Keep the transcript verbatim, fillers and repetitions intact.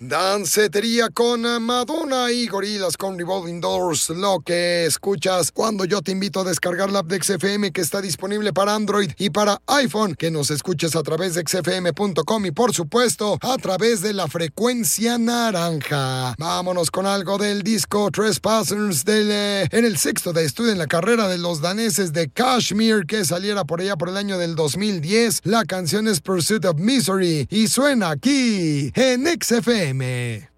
Dancetería con Madonna y Gorillaz con Revolving Doors, lo que escuchas cuando yo te invito a descargar la app de X F M, que está disponible para Android y para iPhone, que nos escuches a través de X F M punto com y por supuesto a través de la frecuencia naranja. Vámonos con algo del disco Trespassers del, eh, en el sexto de estudio en la carrera de los daneses de Kashmir, que saliera por allá por el año del dos mil diez. La canción es Pursuit of Misery y suena aquí en X F M.